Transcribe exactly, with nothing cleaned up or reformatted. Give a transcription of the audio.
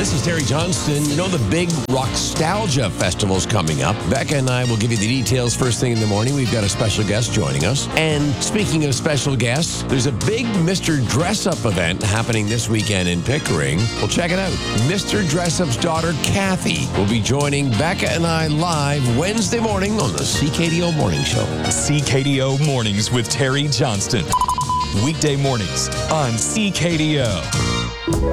This is Terry Johnston. You know, the big Rockstalgia Festival's coming up. Becca and I will give you the details first thing in the morning. We've got a special guest joining us. And speaking of special guests, there's a big Mister Dress-Up event happening this weekend in Pickering. Well, check it out. Mister Dress-Up's daughter, Kathy, will be joining Becca and I live Wednesday morning on the C K D O Morning Show. C K D O Mornings with Terry Johnston. Weekday mornings on C K D O.